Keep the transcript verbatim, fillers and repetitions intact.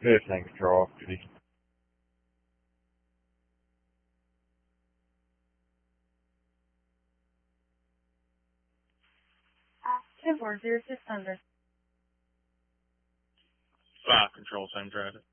This thing's control off duty. ten four zero six hundred. Five control, same traffic.